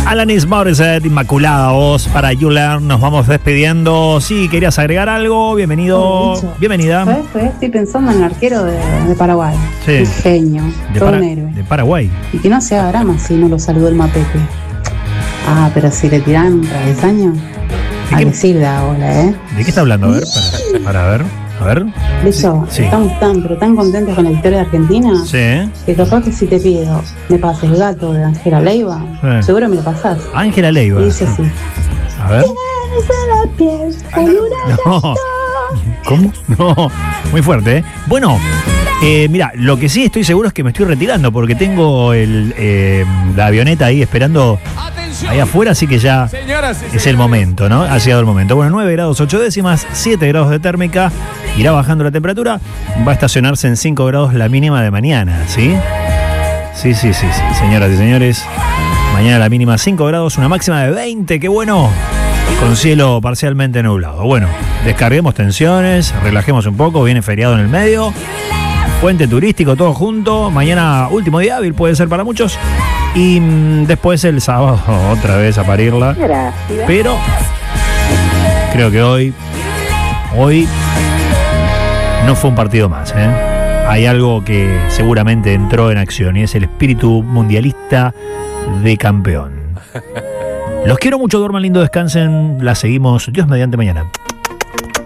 Alanis Morissette, Inmaculada Voz para You Learn. Nos vamos despidiendo. Sí, ¿querías agregar algo? Bienvenido. Bienvenida. ¿Sabes? Estoy pensando en el arquero de Paraguay. Sí. Un genio, todo un héroe. De Paraguay. Y que no se haga drama si no lo saludó el Mapete. Ah, pero si le tiran un travesaño, a que sí da bola, ¿eh? ¿De qué está hablando? A ver, para ver. A ver. De hecho, Sí. estamos tan contentos con la victoria de Argentina, Sí. que capaz que si te pido, me pases el gato de Ángela Leiva, seguro me lo pasás. Ángela Leiva. Y dice así. A ver. No. ¿Cómo? No. Muy fuerte, ¿eh? Bueno, mira, lo que sí estoy seguro es que me estoy retirando porque tengo la avioneta ahí esperando ahí afuera, así que ya es el momento, ¿no? Ha llegado el momento. Bueno, 9 grados 8 décimas, 7 grados de térmica, irá bajando la temperatura, va a estacionarse en 5 grados la mínima de mañana, ¿sí? Sí, señoras y señores. Mañana la mínima 5 grados, una máxima de 20, qué bueno. Con cielo parcialmente nublado. Bueno, descarguemos tensiones, relajemos un poco, viene feriado en el medio. Puente turístico, todo junto. Mañana último día hábil puede ser para muchos. Y después el sábado otra vez a parirla. Gracias. Pero creo que hoy no fue un partido más, ¿eh? Hay algo que seguramente entró en acción y es el espíritu mundialista de campeón. Los quiero mucho, duerman lindo, descansen. La seguimos, Dios mediante, mañana.